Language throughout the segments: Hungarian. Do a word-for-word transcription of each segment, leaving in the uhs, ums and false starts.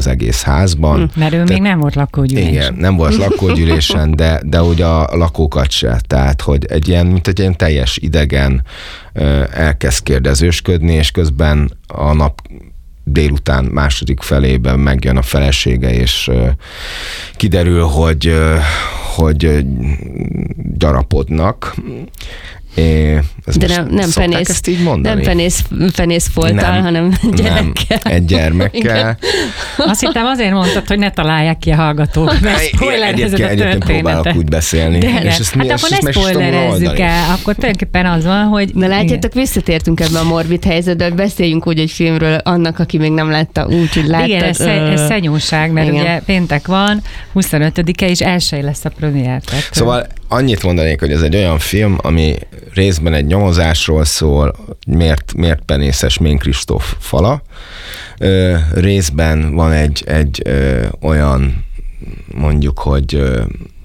az egész házban. Hm, mert ő Te, még nem volt lakógyűlésen. Igen, nem volt lakógyűlésen, de, de ugye a lakókat se. Tehát, hogy egy ilyen, mint egy ilyen teljes idegen elkezd kérdezősködni, és közben a nap délután második felében megjön a felesége, és kiderül, hogy, hogy gyarapodnak. É, de nem, nem penész, ezt így mondani? Nem penész, penész folttal, nem, hanem gyerekkel. Nem, egy gyermekkel. Azt hittem azért mondtad, hogy ne találják ki a hallgatók, mert spoilerezed a történetet. Egyébként próbálok úgy beszélni. De, és ezt hát mi, akkor és ne spoilerezzük el, akkor tulajdonképpen az van, hogy... Na látjátok, visszatértünk ebbe a morbid helyzetbe, beszéljünk úgy egy filmről annak, aki még nem látta, úgy, hogy láttad. Igen, ez, ez szenyúság, mert igen. Ugye péntek van, huszonötödike, és elsője lesz a premier. Tehát szóval annyit mondanék, hogy ez egy olyan film, ami részben egy nyomozásról szól, miért, miért penészes Mén Kristóf fala. Ö, részben van egy, egy ö, olyan, mondjuk, hogy ö,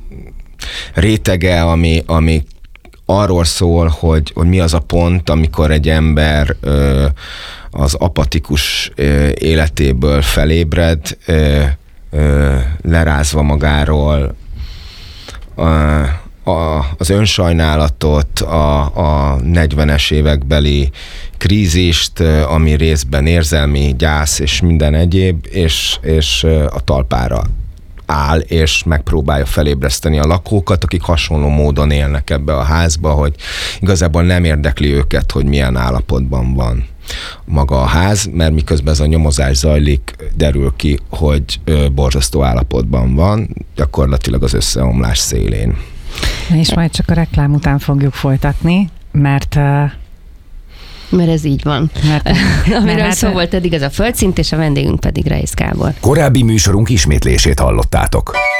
rétege, ami, ami arról szól, hogy, hogy mi az a pont, amikor egy ember ö, az apatikus ö, életéből felébred, ö, ö, lerázva magáról ö, A, az önsajnálatot, a, a negyvenes évekbeli krízist, ami részben érzelmi gyász és minden egyéb, és, és a talpára áll, és megpróbálja felébreszteni a lakókat, akik hasonló módon élnek ebbe a házba, hogy igazából nem érdekli őket, hogy milyen állapotban van maga a ház, mert miközben ez a nyomozás zajlik, derül ki, hogy borzasztó állapotban van, gyakorlatilag az összeomlás szélén. És majd csak a reklám után fogjuk folytatni, mert... Mert ez így van. Mert, Amiről mert, szó volt eddig, ez a Földszint, és a vendégünk pedig Reisz Gábor. Korábbi műsorunk ismétlését hallottátok.